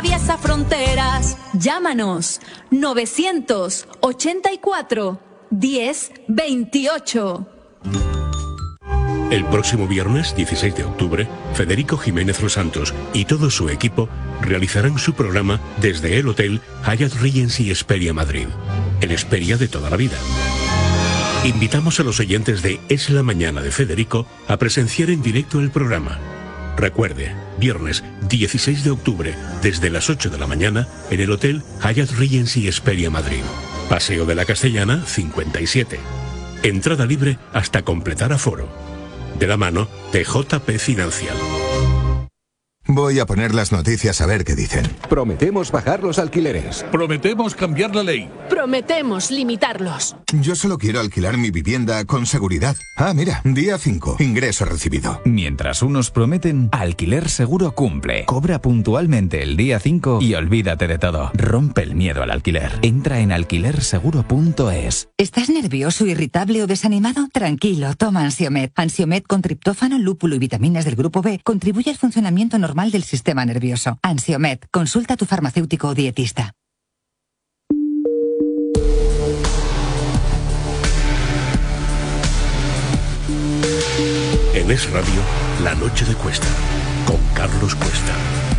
atraviesa fronteras. Llámanos 984 1028. El próximo viernes 16 de octubre, Federico Jiménez Los Santos y todo su equipo realizarán su programa desde el Hotel Hyatt Regency Hesperia Madrid, el Hesperia de toda la vida. Invitamos a los oyentes de Es la Mañana de Federico a presenciar en directo el programa. Recuerde, viernes 16 de octubre, desde las 8 de la mañana, en el Hotel Hyatt Regency Hesperia Madrid. Paseo de la Castellana, 57. Entrada libre hasta completar aforo. De la mano de JP Financial. Voy a poner las noticias a ver qué dicen. Prometemos bajar los alquileres. Prometemos cambiar la ley. Prometemos limitarlos. Yo solo quiero alquilar mi vivienda con seguridad. Ah, mira, día 5, ingreso recibido. Mientras unos prometen, Alquiler Seguro cumple. Cobra puntualmente el día 5 y olvídate de todo. Rompe el miedo al alquiler. Entra en alquilerseguro.es. ¿Estás nervioso, irritable o desanimado? Tranquilo, toma Ansiomed. Ansiomed con triptófano, lúpulo y vitaminas del grupo B contribuye al funcionamiento normal del sistema nervioso. Ansiomed, consulta a tu farmacéutico o dietista. En Es Radio, La Noche de Cuesta, con Carlos Cuesta.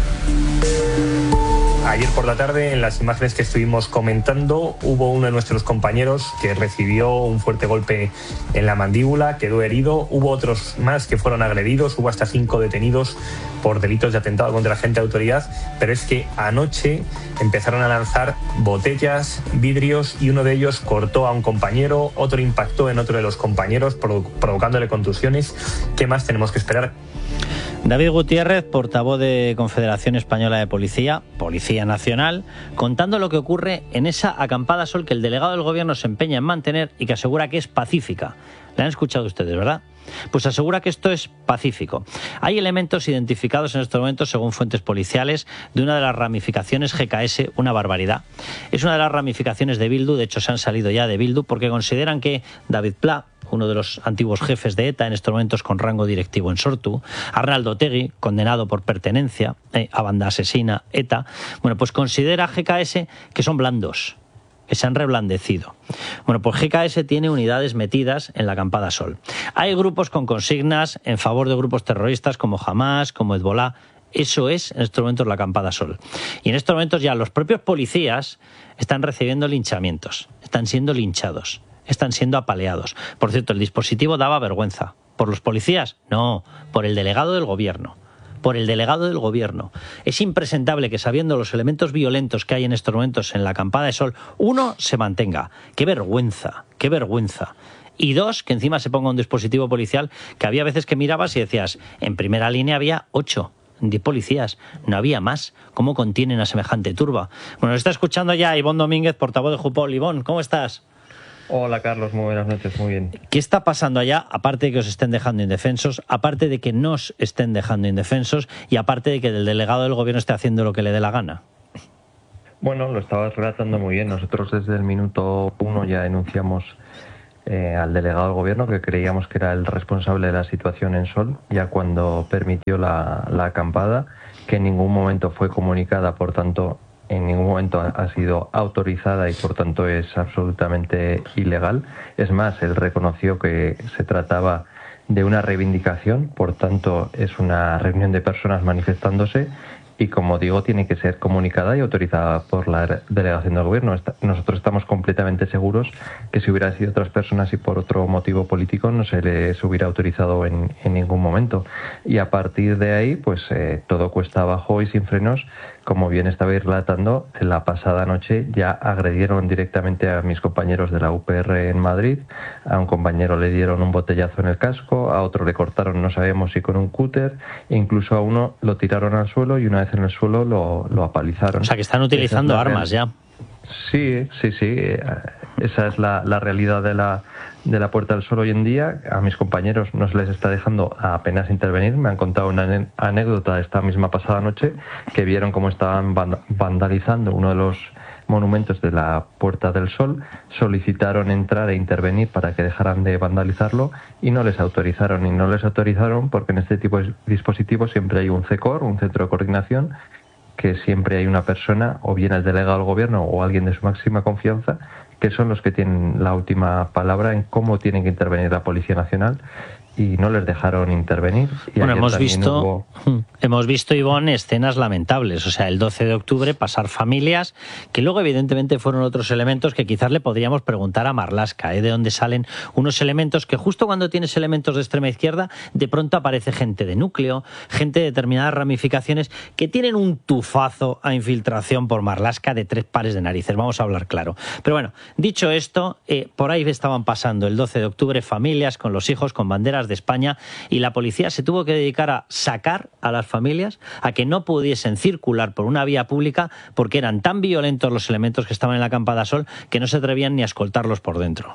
Ayer por la tarde, en las imágenes que estuvimos comentando, hubo uno de nuestros compañeros que recibió un fuerte golpe en la mandíbula, quedó herido. Hubo otros más que fueron agredidos, hubo hasta 5 detenidos por delitos de atentado contra agente de autoridad. Pero es que anoche empezaron a lanzar botellas, vidrios, y uno de ellos cortó a un compañero, otro impactó en otro de los compañeros, provocándole contusiones. ¿Qué más tenemos que esperar? David Gutiérrez, portavoz de Confederación Española de Policía, Policía Nacional, contando lo que ocurre en esa acampada Sol que el delegado del Gobierno se empeña en mantener y que asegura que es pacífica. La han escuchado ustedes, ¿verdad? Pues asegura que esto es pacífico. Hay elementos identificados en estos momentos, según fuentes policiales, de una de las ramificaciones GKS, una barbaridad. Es una de las ramificaciones de Bildu, de hecho se han salido ya de Bildu, porque consideran que David Pla, uno de los antiguos jefes de ETA, en estos momentos con rango directivo en Sortu, Arnaldo Otegi, condenado por pertenencia a banda asesina ETA, bueno, pues considera GKS que son blandos, que se han reblandecido. Bueno, pues GKS tiene unidades metidas en la acampada Sol. Hay grupos con consignas en favor de grupos terroristas como Hamas, como Hezbollah. Eso es, en estos momentos, la acampada Sol. Y en estos momentos ya los propios policías están recibiendo linchamientos, están siendo linchados, están siendo apaleados. Por cierto, el dispositivo daba vergüenza. ¿Por los policías? No, por el delegado del Gobierno. Por el delegado del Gobierno. Es impresentable que, sabiendo los elementos violentos que hay en estos momentos en la acampada de Sol, uno, se mantenga. ¡Qué vergüenza! ¡Qué vergüenza! Y dos, que encima se ponga un dispositivo policial que había veces que mirabas y decías, en primera línea había 8 de policías, no había más. ¿Cómo contienen a semejante turba? Bueno, nos está escuchando ya Ivón Domínguez, portavoz de Jupol. Ivón, ¿cómo estás? Hola Carlos, muy buenas noches, muy bien. ¿Qué está pasando allá, aparte de que os estén dejando indefensos, aparte de que nos estén dejando indefensos y aparte de que el delegado del Gobierno esté haciendo lo que le dé la gana? Bueno, lo estabas relatando muy bien. Nosotros desde el minuto 1 ya denunciamos al delegado del Gobierno, que creíamos que era el responsable de la situación en Sol, ya cuando permitió la acampada, que en ningún momento fue comunicada, por tanto en ningún momento ha sido autorizada y por tanto es absolutamente ilegal. Es más, él reconoció que se trataba de una reivindicación, por tanto es una reunión de personas manifestándose y, como digo, tiene que ser comunicada y autorizada por la delegación del Gobierno. Nosotros estamos completamente seguros que si hubiera sido otras personas y por otro motivo político no se les hubiera autorizado en ningún momento. Y a partir de ahí, pues todo cuesta abajo y sin frenos. Como bien estabais relatando, la pasada noche ya agredieron directamente a mis compañeros de la UPR en Madrid. A un compañero le dieron un botellazo en el casco, a otro le cortaron, no sabemos si con un cúter, e incluso a uno lo tiraron al suelo y una vez en el suelo lo apalizaron. O sea, que están utilizando armas ya. Sí. Esa es la realidad de la Puerta del Sol hoy en día. A mis compañeros no se les está dejando apenas intervenir. Me han contado una anécdota esta misma pasada noche, que vieron cómo estaban vandalizando uno de los monumentos de la Puerta del Sol, solicitaron entrar e intervenir para que dejaran de vandalizarlo y no les autorizaron. Y no les autorizaron porque en este tipo de dispositivos siempre hay un CECOR, un centro de coordinación, que siempre hay una persona, o bien el delegado del gobierno o alguien de su máxima confianza, que son los que tienen la última palabra en cómo tienen que intervenir la Policía Nacional, y no les dejaron intervenir. Y bueno, hemos visto, Ivonne, escenas lamentables. O sea, el 12 de octubre pasar familias, que luego evidentemente fueron otros elementos que quizás le podríamos preguntar a Marlaska, de dónde salen unos elementos que justo cuando tienes elementos de extrema izquierda, de pronto aparece gente de núcleo, gente de determinadas ramificaciones que tienen un tufazo a infiltración por Marlaska de 3 pares de narices. Vamos a hablar claro. Pero bueno, dicho esto, por ahí estaban pasando el 12 de octubre familias con los hijos, con banderas de España, y la policía se tuvo que dedicar a sacar a las familias, a que no pudiesen circular por una vía pública porque eran tan violentos los elementos que estaban en la acampada Sol que no se atrevían ni a escoltarlos por dentro.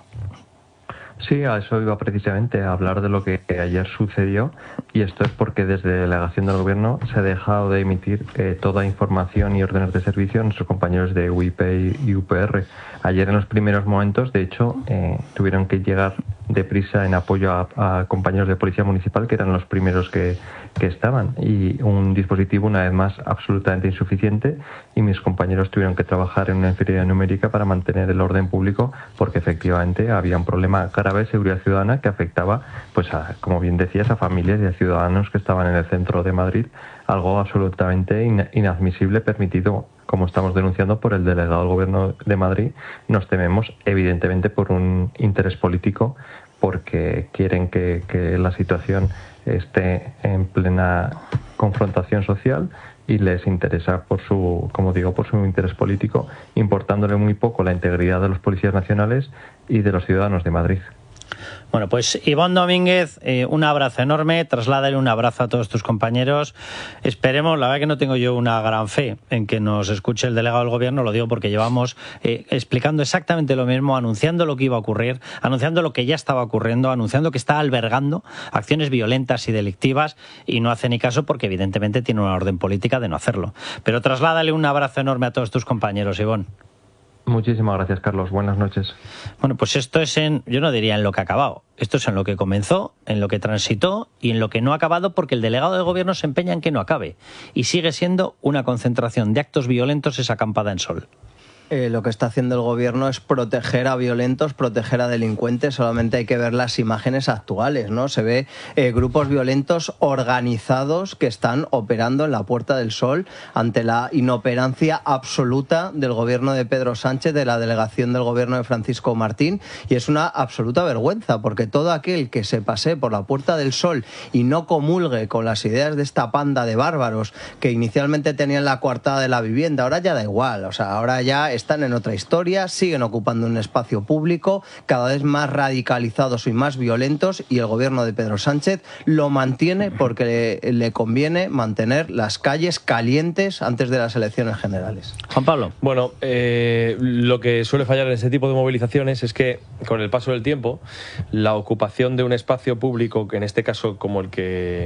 Sí, a eso iba precisamente, a hablar de lo que ayer sucedió, y esto es porque desde la delegación del gobierno se ha dejado de emitir toda información y órdenes de servicio a nuestros compañeros de UIP y UPR. Ayer en los primeros momentos, de hecho, tuvieron que llegar deprisa en apoyo a compañeros de policía municipal, que eran los primeros que estaban, y un dispositivo una vez más absolutamente insuficiente, y mis compañeros tuvieron que trabajar en una inferioridad numérica para mantener el orden público, porque efectivamente había un problema grave de seguridad ciudadana que afectaba, pues como bien decías, a familias y a ciudadanos que estaban en el centro de Madrid, algo absolutamente inadmisible, permitido, como estamos denunciando, por el delegado del Gobierno de Madrid. Nos tememos, evidentemente, por un interés político, porque quieren que la situación esté en plena confrontación social, y les interesa por su interés político, importándole muy poco la integridad de los policías nacionales y de los ciudadanos de Madrid. Bueno, pues Ivonne Domínguez, un abrazo enorme, trasládale un abrazo a todos tus compañeros. Esperemos, la verdad que no tengo yo una gran fe en que nos escuche el delegado del gobierno, lo digo porque llevamos explicando exactamente lo mismo, anunciando lo que iba a ocurrir, anunciando lo que ya estaba ocurriendo, anunciando que está albergando acciones violentas y delictivas, y no hace ni caso porque evidentemente tiene una orden política de no hacerlo. Pero trasládale un abrazo enorme a todos tus compañeros, Ivonne. Muchísimas gracias, Carlos. Buenas noches. Bueno, pues esto es yo no diría en lo que ha acabado. Esto es en lo que comenzó, en lo que transitó y en lo que no ha acabado, porque el delegado del gobierno se empeña en que no acabe. Y sigue siendo una concentración de actos violentos esa acampada en Sol. Lo que está haciendo el gobierno es proteger a violentos, proteger a delincuentes. Solamente hay que ver las imágenes actuales, ¿no? Se ve grupos violentos organizados que están operando en la Puerta del Sol ante la inoperancia absoluta del gobierno de Pedro Sánchez, de la delegación del gobierno de Francisco Martín, y es una absoluta vergüenza, porque todo aquel que se pase por la Puerta del Sol y no comulgue con las ideas de esta panda de bárbaros que inicialmente tenían la coartada de la vivienda, ahora ya da igual, o sea, ahora ya están en otra historia, siguen ocupando un espacio público cada vez más radicalizados y más violentos, y el gobierno de Pedro Sánchez lo mantiene porque le conviene mantener las calles calientes antes de las elecciones generales. Juan Pablo. Bueno, lo que suele fallar en ese tipo de movilizaciones es que con el paso del tiempo la ocupación de un espacio público, que en este caso como el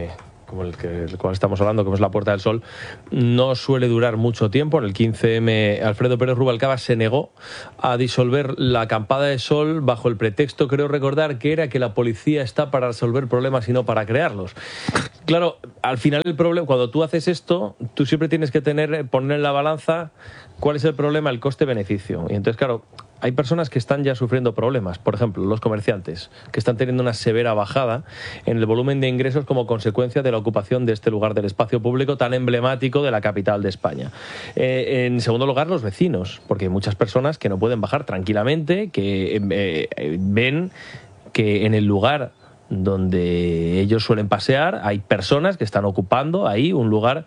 cual estamos hablando, como es la Puerta del Sol, no suele durar mucho tiempo. En el 15M, Alfredo Pérez Rubalcaba se negó a disolver la acampada de Sol bajo el pretexto, creo recordar, que era que la policía está para resolver problemas y no para crearlos. Claro, al final el problema, cuando tú haces esto, tú siempre tienes que poner en la balanza cuál es el problema, el coste-beneficio. Y entonces, claro, hay personas que están ya sufriendo problemas, por ejemplo, los comerciantes, que están teniendo una severa bajada en el volumen de ingresos como consecuencia de la ocupación de este lugar del espacio público tan emblemático de la capital de España. En segundo lugar, los vecinos, porque hay muchas personas que no pueden bajar tranquilamente, que ven que en el lugar donde ellos suelen pasear hay personas que están ocupando ahí un lugar...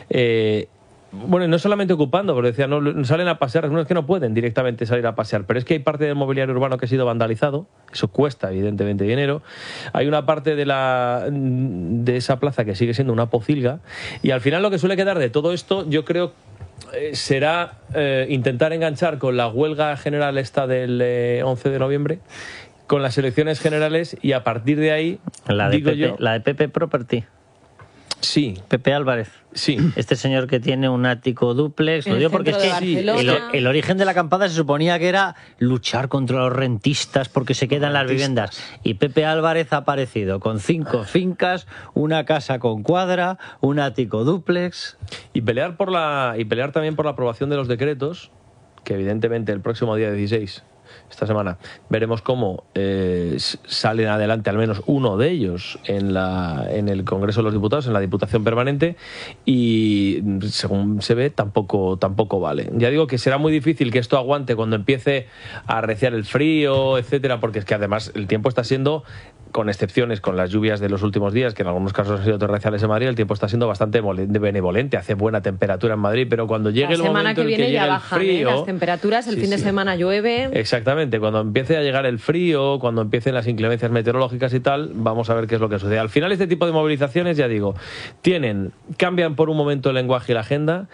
Bueno, no solamente ocupando, pero decía, no salen a pasear, algunos que no pueden directamente salir a pasear, pero es que hay parte del mobiliario urbano que ha sido vandalizado, eso cuesta evidentemente dinero, hay una parte de esa plaza que sigue siendo una pocilga, y al final lo que suele quedar de todo esto, yo creo, será intentar enganchar con la huelga general esta del 11 de noviembre, con las elecciones generales, y a partir de ahí, la de Pepe Property. Sí. Pepe Álvarez. Sí. Este señor que tiene un ático dúplex. Lo digo porque es que el origen de la acampada se suponía que era luchar contra los rentistas porque se quedan las viviendas. Y Pepe Álvarez ha aparecido con 5 fincas, una casa con cuadra, un ático dúplex. Y pelear también por la aprobación de los decretos, que evidentemente el próximo día 16, esta semana, veremos cómo salen adelante al menos uno de ellos en el Congreso de los Diputados, en la Diputación Permanente, y según se ve tampoco vale. Ya digo que será muy difícil que esto aguante cuando empiece a arreciar el frío, etcétera, porque es que además el tiempo está siendo, con excepciones, con las lluvias de los últimos días, que en algunos casos han sido torrenciales en Madrid, el tiempo está siendo bastante benevolente, hace buena temperatura en Madrid, pero cuando llegue el momento en que llegue el frío, las temperaturas, el fin de semana llueve. Exactamente, cuando empiece a llegar el frío, cuando empiecen las inclemencias meteorológicas y tal, vamos a ver qué es lo que sucede. Al final este tipo de movilizaciones, ya digo, cambian por un momento el lenguaje y la agenda,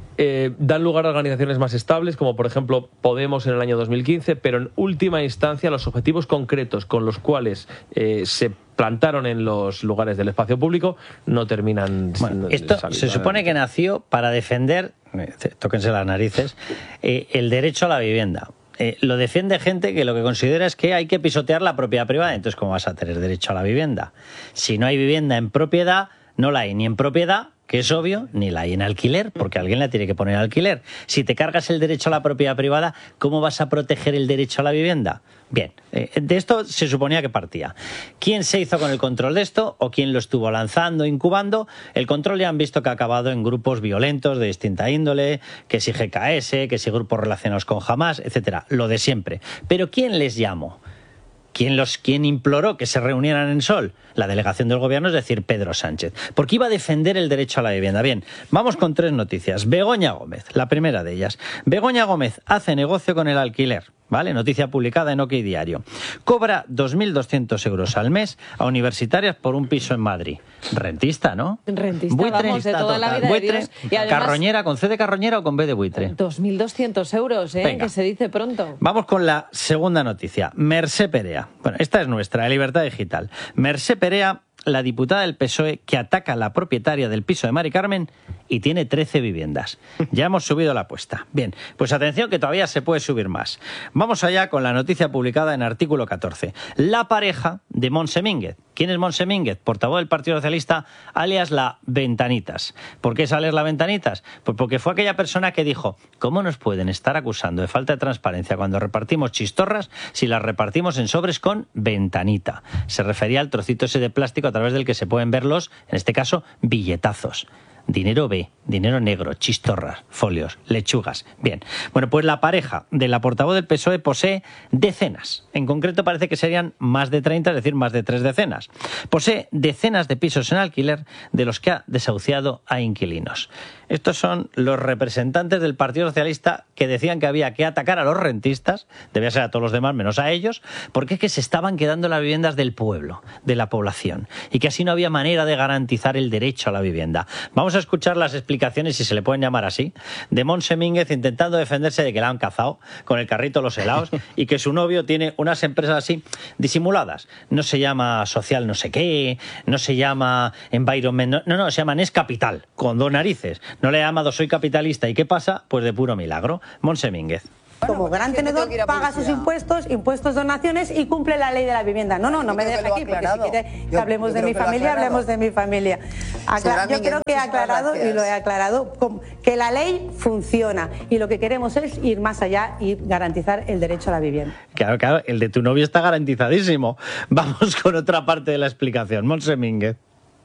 dan lugar a organizaciones más estables, como por ejemplo Podemos en el año 2015, pero en última instancia los objetivos concretos con los cuales se plantaron en los lugares del espacio público no terminan. Bueno, esto se supone que nació para defender, tóquense las narices, el derecho a la vivienda. Lo defiende gente que lo que considera es que hay que pisotear la propiedad privada. Entonces, ¿cómo vas a tener derecho a la vivienda? Si no hay vivienda en propiedad, no la hay ni en propiedad, que es obvio, ni la hay en alquiler, porque alguien la tiene que poner en alquiler. Si te cargas el derecho a la propiedad privada, ¿cómo vas a proteger el derecho a la vivienda? Bien, de esto se suponía que partía. ¿Quién se hizo con el control de esto o quién lo estuvo lanzando, incubando? El control ya han visto que ha acabado en grupos violentos de distinta índole, que si GKS, que si grupos relacionados con Hamas, etcétera, lo de siempre. Pero ¿quién les llamó? ¿Quién imploró que se reunieran en Sol? La delegación del gobierno, es decir, Pedro Sánchez. Porque iba a defender el derecho a la vivienda. Bien, vamos con 3 noticias. Begoña Gómez, la primera de ellas. Begoña Gómez hace negocio con el alquiler. ¿Vale? Noticia publicada en OK Diario. Cobra 2.200 euros al mes a universitarias por un piso en Madrid. Rentista, ¿no? Rentista, buitre, vamos, de toda la vida buitre, de Dios. Y además, carroñera, ¿con C de carroñera o con B de buitre? 2.200 euros, Venga. que se dice pronto. Vamos con la segunda noticia. Mercé Perea. Bueno, esta es nuestra, de Libertad Digital. Mercé Perea, la diputada del PSOE que ataca a la propietaria del piso de Mari Carmen y tiene 13 viviendas. Ya hemos subido la apuesta. Bien, pues atención que todavía se puede subir más. Vamos allá con la noticia publicada en Artículo 14. La pareja de Montse Mínguez. ¿Quién es Montse Mínguez? Portavoz del Partido Socialista, alias la Ventanitas. ¿Por qué es alias la Ventanitas? Pues porque fue aquella persona que dijo: ¿cómo nos pueden estar acusando de falta de transparencia cuando repartimos chistorras si las repartimos en sobres con ventanita? Se refería al trocito ese de plástico a través del que se pueden ver los, en este caso, billetazos. Dinero B, dinero negro, chistorras, folios, lechugas. Bien, bueno, pues la pareja de la portavoz del PSOE posee decenas. En concreto parece que serían más de 30, es decir, más de 3 decenas. Posee decenas de pisos en alquiler de los que ha desahuciado a inquilinos. Estos son los representantes del Partido Socialista que decían que había que atacar a los rentistas, debía ser a todos los demás menos a ellos, porque es que se estaban quedando las viviendas del pueblo, de la población, y que así no había manera de garantizar el derecho a la vivienda. Vamos a escuchar las explicaciones, si se le pueden llamar así, de Montse Mínguez intentando defenderse de que la han cazado con el carrito de los helados y que su novio tiene unas empresas así disimuladas. No se llama Social no sé qué, no se llama Environment, no, se llama Nes Capital, con 2 narices. No le he llamado Soy Capitalista. ¿Y qué pasa? Pues de puro milagro. Montse Mínguez. Como gran tenedor, paga sus impuestos, donaciones y cumple la ley de la vivienda. No me deje aquí, porque si quiere que hablemos de mi familia, hablemos de mi familia. Yo creo que he aclarado, y lo he aclarado, que la ley funciona y lo que queremos es ir más allá y garantizar el derecho a la vivienda. Claro, el de tu novio está garantizadísimo. Vamos con otra parte de la explicación. Montse Mínguez.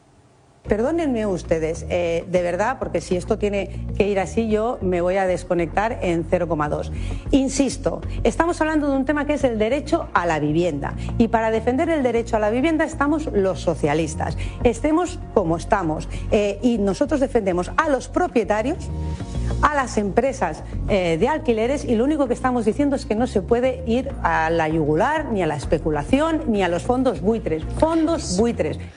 Perdónenme ustedes, de verdad, porque si esto tiene que ir así, yo me voy a desconectar en 0,2. Insisto, estamos hablando de un tema que es el derecho a la vivienda. Y para defender el derecho a la vivienda estamos los socialistas. Estemos como estamos. Y nosotros defendemos a los propietarios, a las empresas de alquileres, y lo único que estamos diciendo es que no se puede ir a la yugular, ni a la especulación, ni a los fondos buitres. Fondos buitres.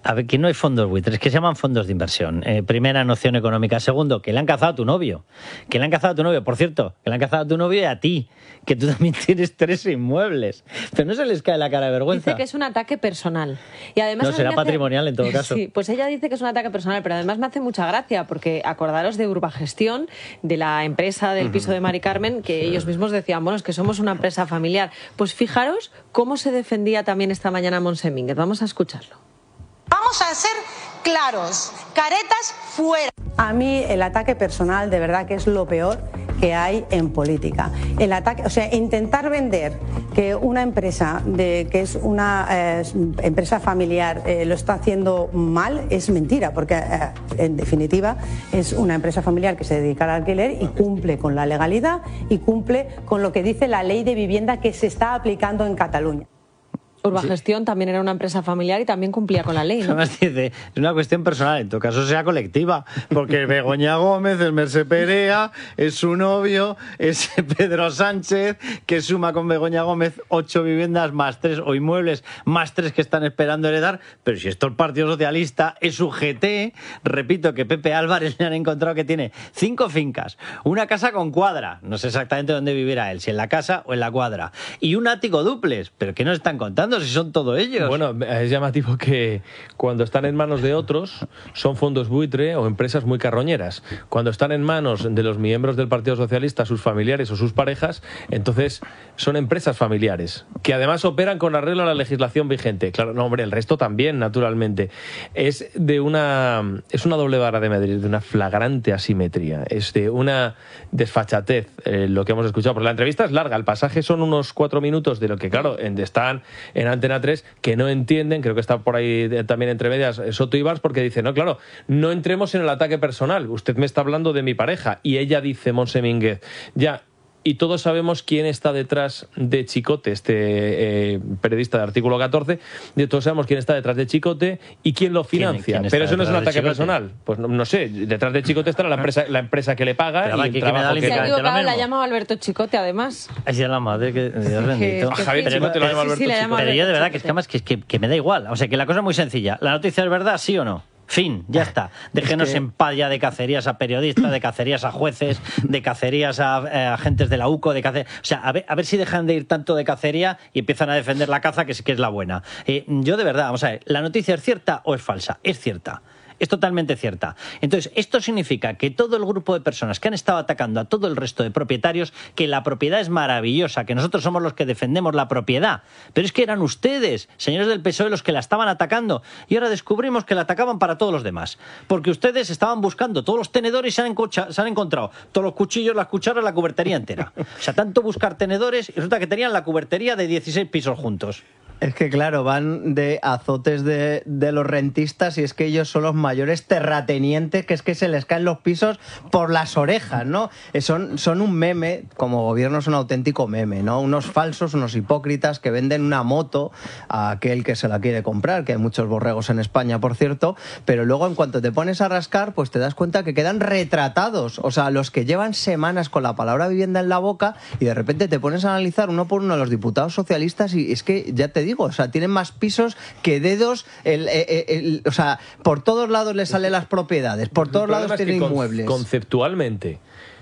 A ver, que no hay fondos buitres, que se llaman fondos de inversión. Primera, noción económica. Segundo, que le han cazado a tu novio. Que le han cazado a tu novio, por cierto, que le han cazado a tu novio y a ti, que tú también tienes 3 inmuebles. Pero no se les cae la cara de vergüenza. Dice que es un ataque personal. Y además No, será patrimonial en todo caso. Sí, pues ella dice que es un ataque personal, pero además me hace mucha gracia, porque acordaros de Urbagestión, de la empresa del piso de Mari Carmen, que ellos mismos decían, bueno, es que somos una empresa familiar. Pues fijaros cómo se defendía también esta mañana Montse Mínguez. Vamos a escucharlo. Vamos a ser claros, caretas fuera. A mí el ataque personal de verdad que es lo peor que hay en política. El ataque, o sea, intentar vender que una empresa que es una empresa familiar lo está haciendo mal es mentira, porque en definitiva es una empresa familiar que se dedica al alquiler y cumple con la legalidad y cumple con lo que dice la ley de vivienda que se está aplicando en Cataluña. Urbagestión también era una empresa familiar y también cumplía con la ley, ¿no? Además dice, es una cuestión personal, en todo caso sea colectiva, porque Begoña Gómez, el Mercè Perea, es su novio, es Pedro Sánchez, que suma con Begoña Gómez 8 viviendas más 3, o inmuebles más 3 que están esperando heredar, pero si esto es el Partido Socialista, es su GT, repito que Pepe Álvarez le han encontrado que tiene 5 fincas, una casa con cuadra, no sé exactamente dónde vivirá él, si en la casa o en la cuadra, y un ático duplex, pero ¿qué nos están contando? Si son todos ellos. Bueno, es llamativo que cuando están en manos de otros son fondos buitre o empresas muy carroñeras. Cuando están en manos de los miembros del Partido Socialista, sus familiares o sus parejas, entonces son empresas familiares, que además operan con arreglo a la legislación vigente. Claro, no, hombre, el resto también, naturalmente. Es una doble vara de medir, de una flagrante asimetría, es de una desfachatez, lo que hemos escuchado. Porque la entrevista es larga, el pasaje son unos 4 minutos de lo que, claro, están en Antena 3, que no entienden, creo que está por ahí también entre medias Soto Ibars, porque dice, no, claro, no entremos en el ataque personal, usted me está hablando de mi pareja, y ella dice, Montse Mínguez, ya, y todos sabemos quién está detrás de Chicote, este periodista de Artículo 14, todos sabemos quién está detrás de Chicote y quién lo financia. ¿Quién pero eso no es un ataque Chicote? personal. Pues no sé, detrás de Chicote estará la empresa que le paga Pero y el trabajo que... Se ha equivocado, la ha llamado Alberto Chicote, además. Ay, sí, la madre, que Dios bendito. A Javier Chicote lo llama Alberto Chicote. Pero yo de verdad que me da igual. O sea, que la cosa es muy sencilla. ¿La noticia es verdad, sí o no? Fin, ya está. Déjenos en paz ya de cacerías a periodistas, de cacerías a jueces, de cacerías a agentes de la UCO, o sea, a ver si dejan de ir tanto de cacería y empiezan a defender la caza, que es la buena. Yo de verdad, vamos a ver, ¿la noticia es cierta o es falsa? Es cierta. Es totalmente cierta. Entonces, esto significa que todo el grupo de personas que han estado atacando a todo el resto de propietarios, que la propiedad es maravillosa, que nosotros somos los que defendemos la propiedad, pero es que eran ustedes, señores del PSOE, los que la estaban atacando, y ahora descubrimos que la atacaban para todos los demás, porque ustedes estaban buscando todos los tenedores y se han encontrado todos los cuchillos, las cucharas, la cubertería entera. O sea, tanto buscar tenedores, y resulta que tenían la cubertería de 16 pisos juntos. Es que claro, van de azotes de los rentistas y es que ellos son los mayores terratenientes, que es que se les caen los pisos por las orejas, ¿no? Son un meme, como gobierno es un auténtico meme, ¿no? Unos falsos, unos hipócritas que venden una moto a aquel que se la quiere comprar, que hay muchos borregos en España, por cierto, pero luego en cuanto te pones a rascar, pues te das cuenta que quedan retratados, o sea, los que llevan semanas con la palabra vivienda en la boca y de repente te pones a analizar uno por uno a los diputados socialistas y es que ya te digo, o sea, tienen más pisos que dedos, o sea, por todos lados les salen las propiedades, por todos lados tienen inmuebles. Conceptualmente,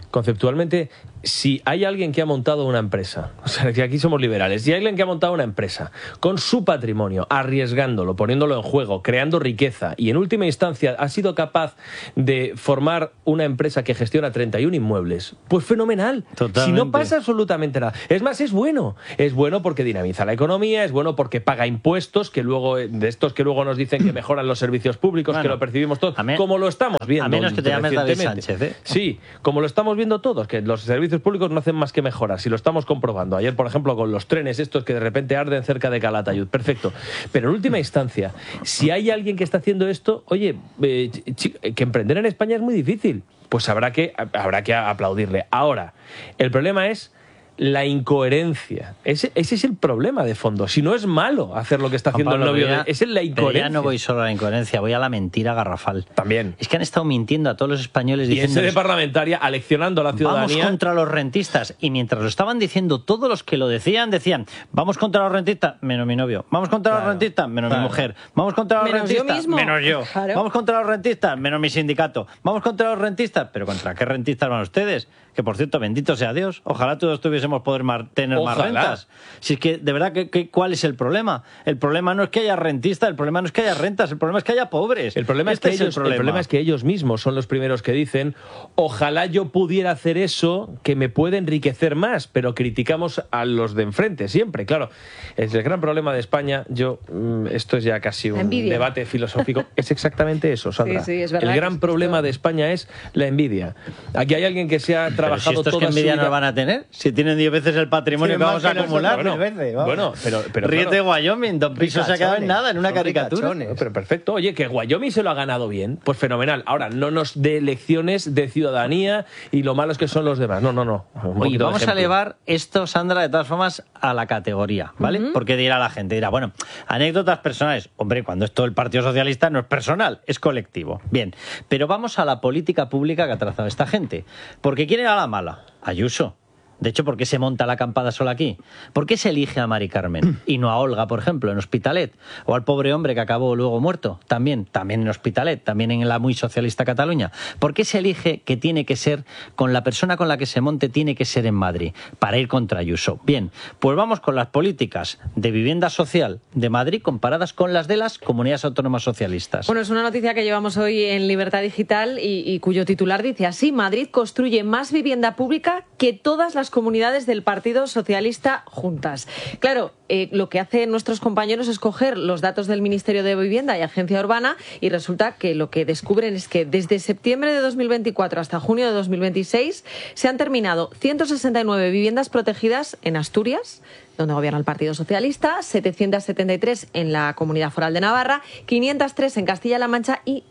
si hay alguien que ha montado una empresa, o sea, que aquí somos liberales, si hay alguien que ha montado una empresa con su patrimonio, arriesgándolo, poniéndolo en juego, creando riqueza y en última instancia ha sido capaz de formar una empresa que gestiona 31 inmuebles, pues fenomenal. Totalmente. Si no pasa absolutamente nada. Es más, es bueno porque dinamiza la economía, es bueno porque paga impuestos, que luego de estos que luego nos dicen que mejoran los servicios públicos, bueno, que lo percibimos todos, como lo estamos viendo. A menos que te llames David Sánchez, ¿eh? Sí, como lo estamos viendo todos, que los servicios públicos no hacen más que mejorar, si lo estamos comprobando. Ayer, por ejemplo, con los trenes estos que de repente arden cerca de Calatayud, perfecto. Pero en última instancia, si hay alguien que está haciendo esto, oye, que emprender en España es muy difícil, pues habrá que aplaudirle. Ahora, el problema es la incoherencia. Ese es el problema de fondo. Si no es malo hacer lo que está haciendo Pablo, el novio, es la incoherencia. Pero ya no voy solo a la incoherencia, voy a la mentira garrafal. También. Es que han estado mintiendo a todos los españoles Y en diciendo sede parlamentaria, aleccionando a la ciudadanía. vamos contra los rentistas. Y mientras lo estaban diciendo, todos los que lo decían, vamos contra los rentistas, menos mi novio. Vamos contra los rentistas, menos mi mujer. Vamos contra los Menos yo rentistas, mismo. menos yo. Claro. Vamos contra los rentistas, menos mi sindicato. Vamos contra los rentistas, pero ¿contra qué rentistas van ustedes? Que, por cierto, bendito sea Dios, ojalá todos tuviésemos poder tener más rentas. Si es que, de verdad, ¿cuál es el problema? El problema no es que haya rentistas, el problema no es que haya rentas, el problema es que haya pobres. El problema, es que ellos mismos son los primeros que dicen, ojalá yo pudiera hacer eso que me puede enriquecer más, pero criticamos a los de enfrente siempre. Claro, es el gran problema de España. Esto es ya casi un debate filosófico. Es exactamente eso, Sandra. Sí, es verdad. El gran problema de España es la envidia. Aquí hay alguien que se ha trabajado si estos toda que envidia su vida. no van a tener, si tienen 10 veces el patrimonio que vamos a acumular, Bueno, pero ríete claro. Wyoming, Don Piso se ha quedado en nada, en una caricatura. Pero perfecto, oye, que Wyoming se lo ha ganado bien, pues fenomenal. Ahora, no nos dé lecciones de ciudadanía y lo malos que son los demás. No. Oye, vamos a elevar esto, Sandra, de todas formas, a la categoría, ¿vale? Porque dirá la gente, bueno, anécdotas personales. Hombre, cuando esto del Partido Socialista no es personal, es colectivo. Bien, pero vamos a la política pública que ha trazado esta gente. Porque quiere a la mala, Ayuso. De hecho, ¿por qué se monta la acampada sola aquí? ¿Por qué se elige a Mari Carmen y no a Olga, por ejemplo, en Hospitalet? O al pobre hombre que acabó luego muerto, también en Hospitalet, también en la muy socialista Cataluña. ¿Por qué se elige que tiene que ser, con la persona con la que se monte, tiene que ser en Madrid, para ir contra Ayuso? Bien, pues vamos con las políticas de vivienda social de Madrid comparadas con las de las comunidades autónomas socialistas. Bueno, es una noticia que llevamos hoy en Libertad Digital y cuyo titular dice así: Madrid construye más vivienda pública que todas las comunidades del Partido Socialista juntas. Claro, lo que hacen nuestros compañeros es coger los datos del Ministerio de Vivienda y Agencia Urbana y resulta que lo que descubren es que desde septiembre de 2024 hasta junio de 2026 se han terminado 169 viviendas protegidas en Asturias, donde gobierna el Partido Socialista, 773 en la Comunidad Foral de Navarra, 503 en Castilla-La Mancha y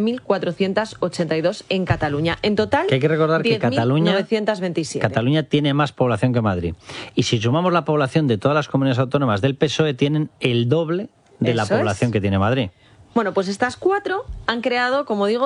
9.482 en Cataluña. En total, que hay que recordar que Cataluña tiene más población que Madrid. Y si sumamos la población de todas las comunidades autónomas del PSOE, tienen el doble de la población que tiene Madrid. Bueno, pues estas 4 han creado, como digo,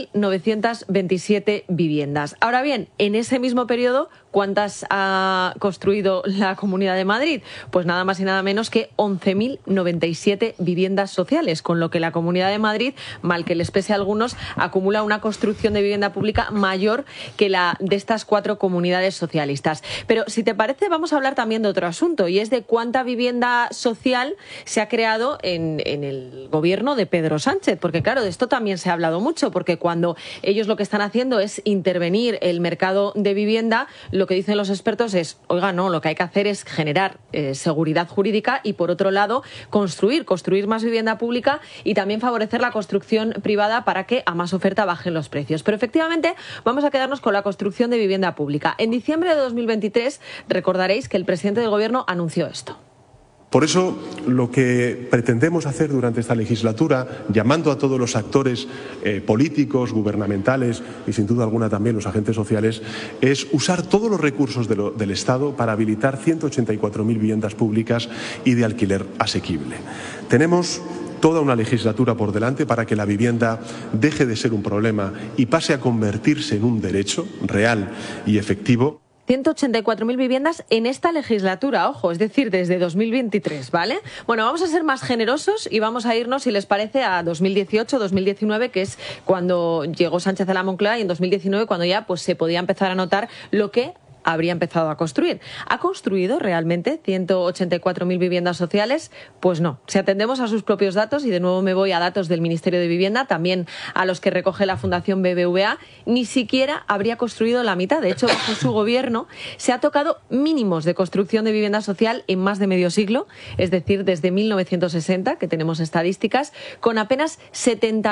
10.927 viviendas. Ahora bien, en ese mismo periodo, ¿cuántas ha construido la Comunidad de Madrid? Pues nada más y nada menos que 11.097 viviendas sociales, con lo que la Comunidad de Madrid, mal que les pese a algunos, acumula una construcción de vivienda pública mayor que la de estas 4 comunidades socialistas. Pero si te parece, vamos a hablar también de otro asunto, y es de cuánta vivienda social se ha creado en el gobierno de Pedro Sánchez, porque claro, de esto también se ha hablado mucho, porque cuando ellos lo que están haciendo es intervenir el mercado de vivienda, lo que dicen los expertos es, oiga, no, lo que hay que hacer es generar seguridad jurídica y, por otro lado, construir más vivienda pública y también favorecer la construcción privada para que a más oferta bajen los precios. Pero efectivamente vamos a quedarnos con la construcción de vivienda pública. En diciembre de 2023 recordaréis que el presidente del Gobierno anunció esto. Por eso, lo que pretendemos hacer durante esta legislatura, llamando a todos los actores políticos, gubernamentales y, sin duda alguna, también los agentes sociales, es usar todos los recursos del Estado para habilitar 184.000 viviendas públicas y de alquiler asequible. Tenemos toda una legislatura por delante para que la vivienda deje de ser un problema y pase a convertirse en un derecho real y efectivo. 184.000 viviendas en esta legislatura, ojo, es decir, desde 2023, ¿vale? Bueno, vamos a ser más generosos y vamos a irnos, si les parece, a 2018-2019, que es cuando llegó Sánchez a la Moncloa, y en 2019 cuando ya pues se podía empezar a notar lo que habría empezado a construir. ¿Ha construido realmente 184.000 viviendas sociales? Pues no. Si atendemos a sus propios datos, y de nuevo me voy a datos del Ministerio de Vivienda, también a los que recoge la Fundación BBVA, ni siquiera habría construido la mitad. De hecho, bajo su gobierno se ha tocado mínimos de construcción de vivienda social en más de medio siglo, es decir, desde 1960, que tenemos estadísticas, con apenas 70.000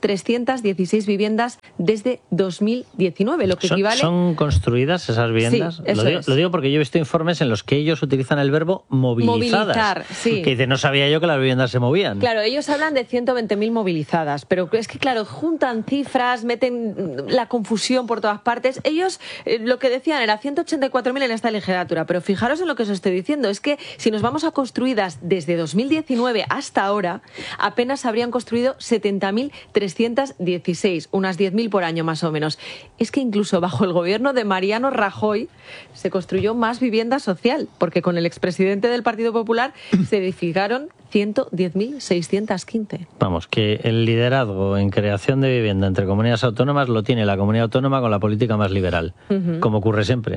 70.316 viviendas desde 2019, lo que equivale... ¿Son construidas esas viviendas? Sí, lo digo porque yo he visto informes en los que ellos utilizan el verbo movilizadas. Movilizar, sí. Que dice, no sabía yo que las viviendas se movían. Claro, ellos hablan de 120.000 movilizadas, pero es que, claro, juntan cifras, meten la confusión por todas partes. Ellos lo que decían era 184.000 en esta legislatura, pero fijaros en lo que os estoy diciendo, es que si nos vamos a construidas desde 2019 hasta ahora, apenas habrían construido 70.316, unas 10.000 por año más o menos. Es que incluso bajo el gobierno de Mariano Rajoy se construyó más vivienda social, porque con el expresidente del Partido Popular se edificaron 110.615. Vamos, que el liderazgo en creación de vivienda entre comunidades autónomas lo tiene la comunidad autónoma con la política más liberal, como ocurre siempre.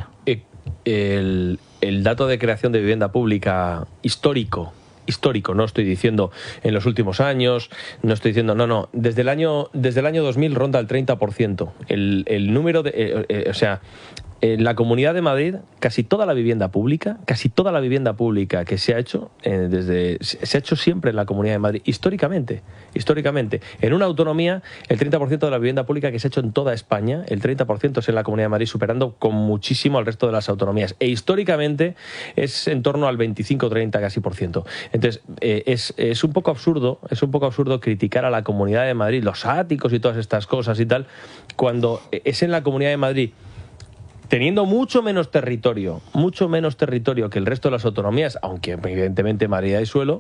El dato de creación de vivienda pública histórico, no estoy diciendo en los últimos años, no estoy diciendo, no, desde el año 2000 ronda el 30%. El número de, en la Comunidad de Madrid, casi toda la vivienda pública que se ha hecho se ha hecho siempre en la Comunidad de Madrid, históricamente. En una autonomía, el 30% de la vivienda pública que se ha hecho en toda España, el 30% es en la Comunidad de Madrid, superando con muchísimo al resto de las autonomías. E históricamente es en torno al 25-30 casi por ciento. Entonces, es un poco absurdo criticar a la Comunidad de Madrid, los áticos y todas estas cosas y tal, cuando es en la Comunidad de Madrid, teniendo mucho menos territorio que el resto de las autonomías, aunque evidentemente Madrid hay suelo,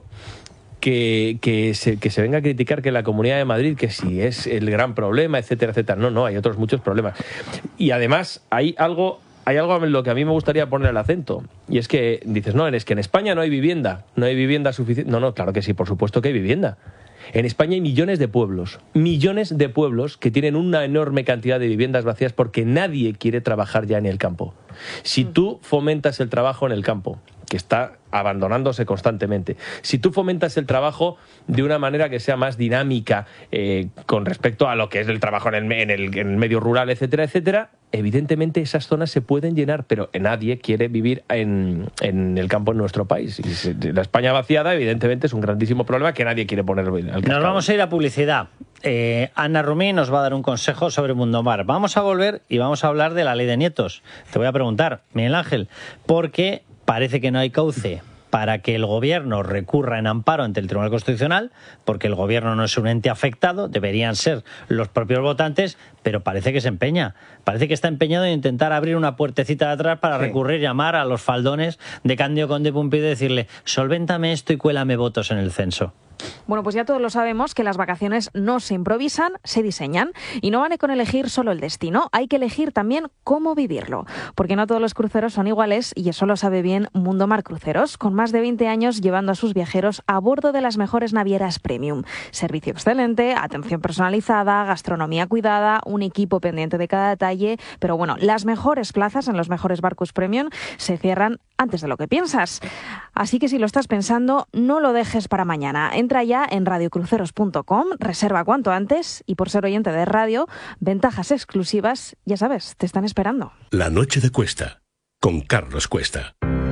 que se venga a criticar que la Comunidad de Madrid, que si es el gran problema, etcétera, etcétera. No, hay otros muchos problemas. Y además hay algo en lo que a mí me gustaría poner el acento, y es que dices, es que en España no hay vivienda suficiente. No, claro que sí, por supuesto que hay vivienda. En España hay millones de pueblos que tienen una enorme cantidad de viviendas vacías porque nadie quiere trabajar ya en el campo. Si tú fomentas el trabajo en el campo, que está abandonándose constantemente, si tú fomentas el trabajo de una manera que sea más dinámica con respecto a lo que es el trabajo en el medio rural, etcétera, etcétera, evidentemente esas zonas se pueden llenar, pero nadie quiere vivir en el campo en nuestro país. Y la España vaciada, evidentemente, es un grandísimo problema que nadie quiere poner al cabo. Nos vamos a ir a publicidad. Ana Rumí nos va a dar un consejo sobre Mundomar. Vamos a volver y vamos a hablar de la ley de nietos. Te voy a preguntar, Miguel Ángel, ¿por qué parece que no hay cauce para que el gobierno recurra en amparo ante el Tribunal Constitucional, porque el gobierno no es un ente afectado, deberían ser los propios votantes, pero parece que se empeña, parece que está empeñado en intentar abrir una puertecita de atrás para recurrir, llamar a los faldones de Cándido Conde Pumpido y decirle, solvéntame esto y cuélame votos en el censo? Bueno, pues ya todos lo sabemos que las vacaciones no se improvisan, se diseñan, y no vale con elegir solo el destino, hay que elegir también cómo vivirlo, porque no todos los cruceros son iguales y eso lo sabe bien Mundomar Cruceros, con más de 20 años llevando a sus viajeros a bordo de las mejores navieras premium. Servicio excelente, atención personalizada, gastronomía cuidada, un equipo pendiente de cada detalle, pero bueno, las mejores plazas en los mejores barcos premium se cierran antes de lo que piensas. Así que si lo estás pensando, no lo dejes para mañana. Entra ya en radiocruceros.com, reserva cuanto antes y por ser oyente de radio, ventajas exclusivas, ya sabes, te están esperando. La noche de Cuesta, con Carlos Cuesta.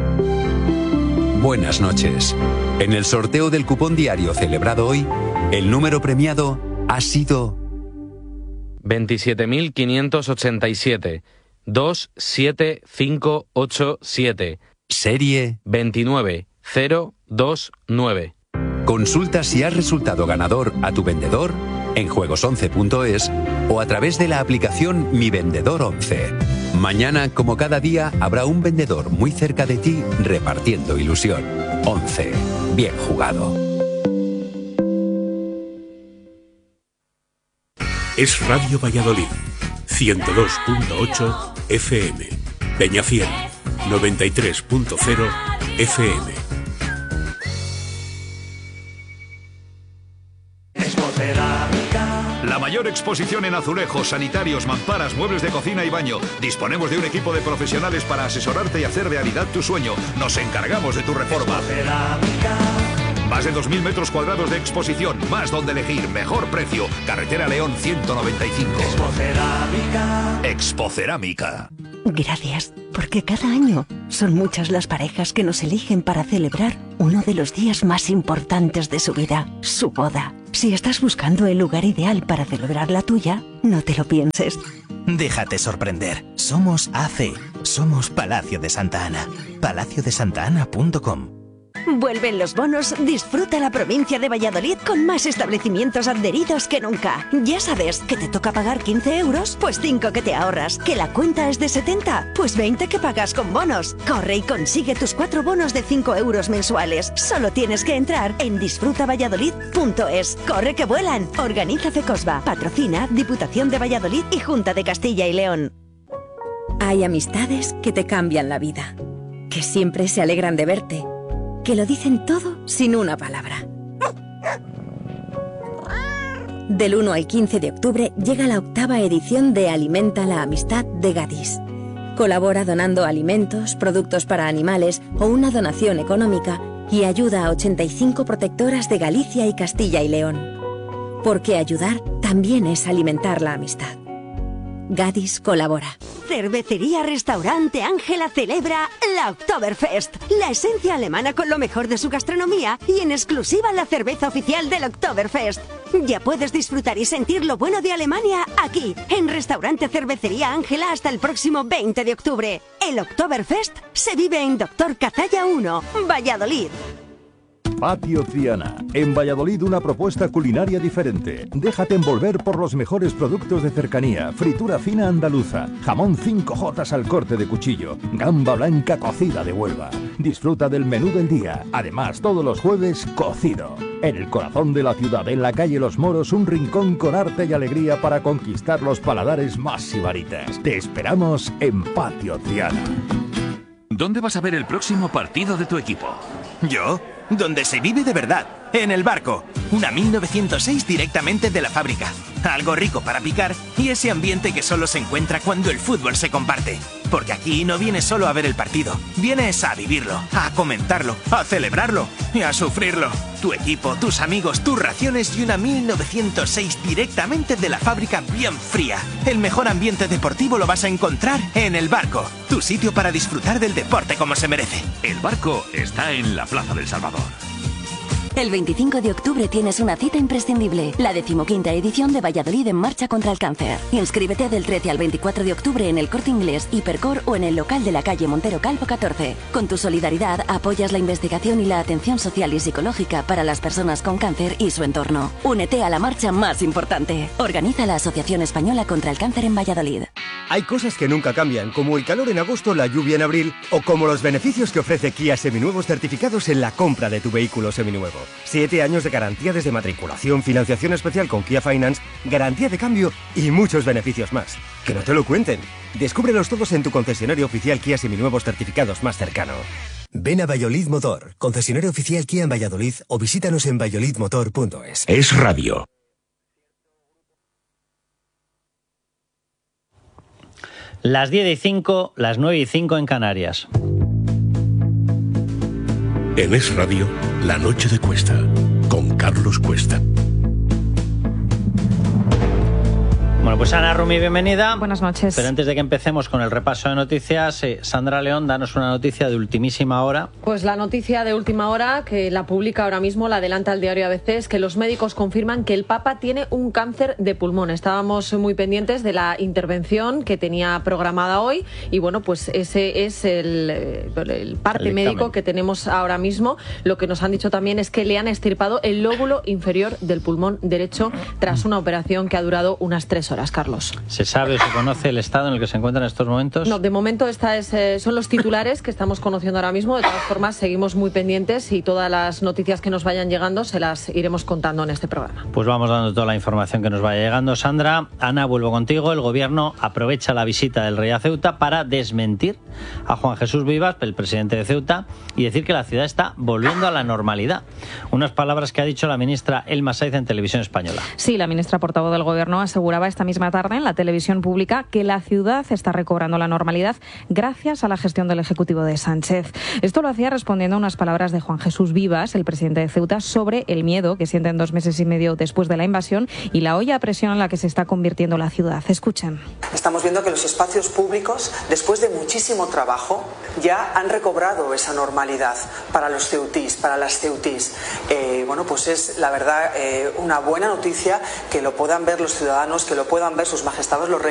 Buenas noches. En el sorteo del cupón diario celebrado hoy, el número premiado ha sido 27.587 27587. Serie 29029. Consulta si has resultado ganador a tu vendedor en juegos11.es o a través de la aplicación Mi Vendedor 11. Mañana, como cada día, habrá un vendedor muy cerca de ti repartiendo ilusión. 11. Bien jugado. Es Radio Valladolid, 102.8 FM. Peñafiel, 93.0 FM. La mayor exposición en azulejos, sanitarios, mamparas, muebles de cocina y baño. Disponemos de un equipo de profesionales para asesorarte y hacer realidad tu sueño. Nos encargamos de tu reforma. Más de 2.000 metros cuadrados de exposición, más donde elegir, mejor precio. Carretera León 195. Expocerámica. Gracias, porque cada año son muchas las parejas que nos eligen para celebrar uno de los días más importantes de su vida, su boda. Si estás buscando el lugar ideal para celebrar la tuya, no te lo pienses. Déjate sorprender. Somos AC. Somos Palacio de Santa Ana. palaciodesantana.com. Vuelven los bonos, disfruta la provincia de Valladolid con más establecimientos adheridos que nunca. Ya sabes, que te toca pagar 15 euros, pues 5 que te ahorras. Que la cuenta es de 70, pues 20 que pagas con bonos. Corre y consigue tus 4 bonos de 5 euros mensuales. Solo tienes que entrar en disfrutavalladolid.es. ¡Corre que vuelan! Organiza FECOSBA, patrocina Diputación de Valladolid y Junta de Castilla y León. Hay amistades que te cambian la vida, que siempre se alegran de verte, que lo dicen todo sin una palabra. Del 1 al 15 de octubre llega la 8ª edición de Alimenta la Amistad de Gadis. Colabora donando alimentos, productos para animales o una donación económica y ayuda a 85 protectoras de Galicia y Castilla y León. Porque ayudar también es alimentar la amistad. Gadis colabora. Cervecería Restaurante Ángela celebra la Oktoberfest, la esencia alemana con lo mejor de su gastronomía y en exclusiva la cerveza oficial del Oktoberfest. Ya puedes disfrutar y sentir lo bueno de Alemania aquí, en Restaurante Cervecería Ángela hasta el próximo 20 de octubre. El Oktoberfest se vive en Doctor Cazalla 1, Valladolid. Patio Triana. En Valladolid una propuesta culinaria diferente. Déjate envolver por los mejores productos de cercanía. Fritura fina andaluza. Jamón 5J al corte de cuchillo. Gamba blanca cocida de Huelva. Disfruta del menú del día. Además, todos los jueves, cocido. En el corazón de la ciudad, en la calle Los Moros, un rincón con arte y alegría para conquistar los paladares más sibaritas. Te esperamos en Patio Triana. ¿Dónde vas a ver el próximo partido de tu equipo? ¿Yo? Donde se vive de verdad, en el Barco. Una 1906 directamente de la fábrica. Algo rico para picar y ese ambiente que solo se encuentra cuando el fútbol se comparte. Porque aquí no vienes solo a ver el partido, vienes a vivirlo, a comentarlo, a celebrarlo y a sufrirlo. Tu equipo, tus amigos, tus raciones y una 1906 directamente de la fábrica bien fría. El mejor ambiente deportivo lo vas a encontrar en el Barco. Tu sitio para disfrutar del deporte como se merece. El Barco está en la Plaza del Salvador. El 25 de octubre tienes una cita imprescindible, la 15ª edición de Valladolid en Marcha contra el Cáncer. Inscríbete del 13 al 24 de octubre en el Corte Inglés, Hipercor o en el local de la calle Montero Calvo 14. Con tu solidaridad apoyas la investigación y la atención social y psicológica para las personas con cáncer y su entorno. Únete a la marcha más importante. Organiza la Asociación Española contra el Cáncer en Valladolid. Hay cosas que nunca cambian, como el calor en agosto, la lluvia en abril o como los beneficios que ofrece Kia Seminuevos certificados en la compra de tu vehículo seminuevo. 7 años de garantía desde matriculación, financiación especial con Kia Finance, garantía de cambio y muchos beneficios más. Que no te lo cuenten. Descúbrelos todos en tu concesionario oficial Kia Seminuevos certificados más cercano. Ven a Valladolid Motor, concesionario oficial Kia en Valladolid o visítanos en valladolidmotor.es. Es radio. Las 10:05, las 9:05 en Canarias. En Es Radio, La Noche de Cuesta, con Carlos Cuesta. Bueno, pues Ana Rumi, bienvenida. Buenas noches. Pero antes de que empecemos con el repaso de noticias, Sandra León, danos una noticia de ultimísima hora. Pues la noticia de última hora, que la publica ahora mismo, la adelanta el diario ABC, es que los médicos confirman que el Papa tiene un cáncer de pulmón. Estábamos muy pendientes de la intervención que tenía programada hoy y bueno, pues ese es el parte médico que tenemos ahora mismo. Lo que nos han dicho también es que le han extirpado el lóbulo inferior del pulmón derecho tras una operación que ha durado unas 3 horas. Carlos. ¿Se sabe o se conoce el estado en el que se encuentra en estos momentos? No, de momento son los titulares que estamos conociendo ahora mismo. De todas formas, seguimos muy pendientes y todas las noticias que nos vayan llegando se las iremos contando en este programa. Pues vamos dando toda la información que nos vaya llegando. Sandra, Ana, vuelvo contigo. El Gobierno aprovecha la visita del rey a Ceuta para desmentir a Juan Jesús Vivas, el presidente de Ceuta, y decir que la ciudad está volviendo a la normalidad. Unas palabras que ha dicho la ministra Elma Saiz en Televisión Española. Sí, la ministra portavoz del Gobierno aseguraba esta misma tarde en la televisión pública que la ciudad está recobrando la normalidad gracias a la gestión del Ejecutivo de Sánchez. Esto lo hacía respondiendo a unas palabras de Juan Jesús Vivas, el presidente de Ceuta, sobre el miedo que sienten 2 meses y medio después de la invasión y la olla a presión en la que se está convirtiendo la ciudad. Escuchen. Estamos viendo que los espacios públicos, después de muchísimo trabajo, ya han recobrado esa normalidad para los ceutís, para las ceutís. Pues es la verdad una buena noticia que lo puedan ver los ciudadanos, que lo puedan ver sus majestades los reyes.